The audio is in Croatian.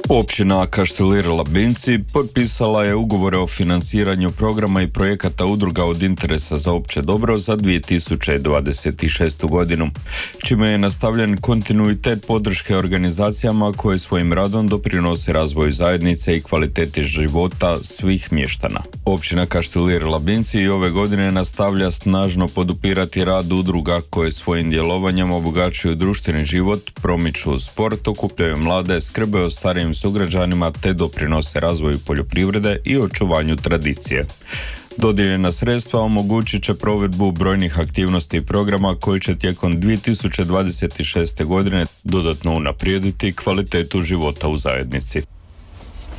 Općina Kaštelir Labinci potpisala je ugovore o financiranju programa i projekata udruga od interesa za opće dobro za 2026. godinu, čime je nastavljen kontinuitet podrške organizacijama koje svojim radom doprinose razvoju zajednice i kvaliteti života svih mještana. Općina Kaštelir Labinci i ove godine nastavlja snažno podupirati rad udruga koje svojim djelovanjem obogaćuju društveni život, promiču sport, okupljaju mlade, skrbe o starijim sugrađanima te doprinose razvoju poljoprivrede i očuvanju tradicije. Dodijeljena sredstva omogućit će provedbu brojnih aktivnosti i programa koji će tijekom 2026. godine dodatno unaprijediti kvalitetu života u zajednici.